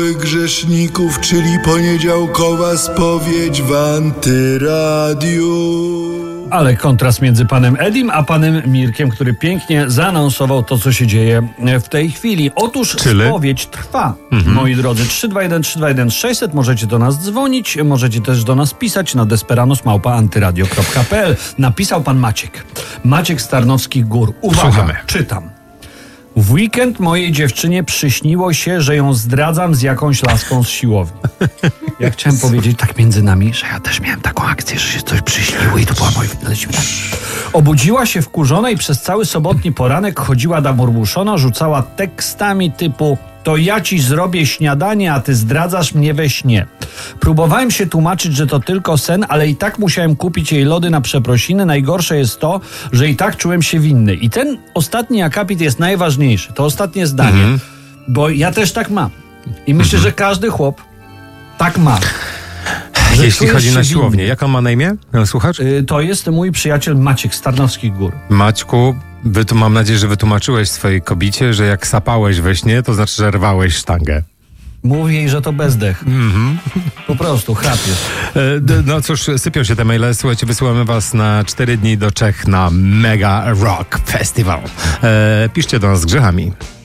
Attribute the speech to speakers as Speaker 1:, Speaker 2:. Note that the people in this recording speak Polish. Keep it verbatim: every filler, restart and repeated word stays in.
Speaker 1: Grzeszników, czyli poniedziałkowa spowiedź w Antyradiu.
Speaker 2: Ale kontrast między panem Edim a panem Mirkiem, który pięknie zaanonsował to, co się dzieje w tej chwili. Otóż
Speaker 3: Czyli?
Speaker 2: spowiedź trwa,
Speaker 3: Mhm.
Speaker 2: moi drodzy. trzy dwa jeden trzy dwa jeden sześćset. Możecie do nas dzwonić, możecie też do nas pisać na desperanos małpa antyradio kropka p l. Napisał pan Maciek. Maciek z Tarnowskich Gór. Uwaga,
Speaker 3: Słuchamy.
Speaker 2: czytam. W weekend mojej dziewczynie przyśniło się, że ją zdradzam z jakąś laską z siłowni. Ja chciałem powiedzieć tak między nami, że ja też miałem taką akcję, że się coś przyśniło i to była moja... Lecimy tak. Obudziła się wkurzona i przez cały sobotni poranek chodziła namormuszona, rzucała tekstami typu: to ja ci zrobię śniadanie, a ty zdradzasz mnie we śnie. Próbowałem się tłumaczyć, że to tylko sen, ale i tak musiałem kupić jej lody na przeprosiny. Najgorsze jest to, że i tak czułem się winny. I ten ostatni akapit jest najważniejszy. To ostatnie zdanie. Mhm. Bo ja też tak mam. I myślę, mhm. że każdy chłop tak ma.
Speaker 3: Jeśli chodzi na siłownię. Winny. Jak on ma na imię? Słuchacz?
Speaker 2: Yy, to jest mój przyjaciel Maciek z Tarnowskich Gór.
Speaker 3: Maćku, wy tu mam nadzieję, że wytłumaczyłeś swojej kobicie, że jak sapałeś we śnie, to znaczy, że rwałeś sztangę.
Speaker 2: Mów jej, że to bezdech. Mm-hmm. Po prostu, chrapiesz.
Speaker 3: E, no cóż, sypią się te maile. Słuchajcie, wysyłamy was na cztery dni do Czech na Mega Rock Festival. E, piszcie do nas z grzechami.